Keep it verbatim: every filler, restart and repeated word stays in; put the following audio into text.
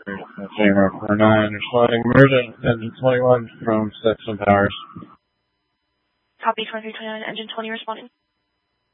Zero four nine, responding emergent, engine twenty-one from Stetson Towers. Copy twenty-three twenty-nine, engine twenty responding.